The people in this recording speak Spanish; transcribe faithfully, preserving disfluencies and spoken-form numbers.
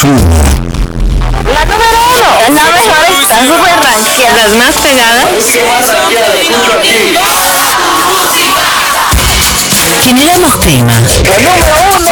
uno. La número uno. Es la mejor, está súper ranqueada, las más pegadas. ¿Quién eran los temas? La número uno.